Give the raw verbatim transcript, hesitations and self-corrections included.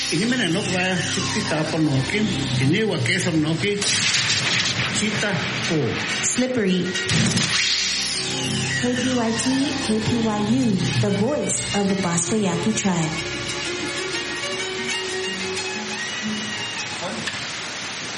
Inimene no va chita ponokin, iniwa queso noki, chita po. Slippery. K P Y T, K P Y U, the voice of the Bosco Yaqui tribe.